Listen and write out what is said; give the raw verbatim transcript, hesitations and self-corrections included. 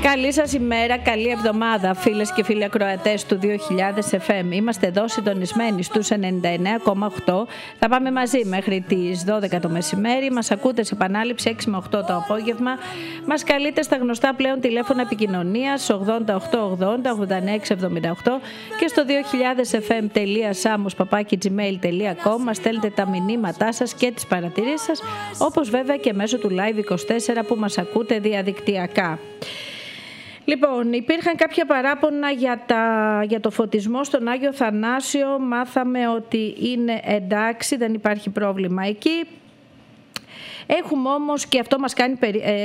Καλή σας ημέρα, καλή εβδομάδα φίλες και φίλοι ακροατές του δύο χιλιάδες εφ εμ. Είμαστε εδώ συντονισμένοι στους ενενήντα εννέα κόμμα οκτώ. Θα πάμε μαζί μέχρι τις δώδεκα το μεσημέρι. Μας ακούτε σε επανάληψη έξι με οκτώ το απόγευμα. Μας καλείτε στα γνωστά πλέον τηλέφωνα επικοινωνίας ογδόντα οκτώ ογδόντα ογδόντα εννέα εβδομήντα οκτώ και στο δύο χιλιάδες εφ εμ τελεία samos παπάκι τζιμέιλ τελεία κομ. Μας στέλνετε τα μηνύματά σας και τις παρατηρήσεις σας, όπως βέβαια και μέσω του Live είκοσι τέσσερα που μας ακούτε διαδικτυακά. Λοιπόν, υπήρχαν κάποια παράπονα για, τα, για το φωτισμό στον Άγιο Θανάσιο. Μάθαμε ότι είναι εντάξει, δεν υπάρχει πρόβλημα εκεί. Έχουμε όμως, και αυτό μας κάνει περι,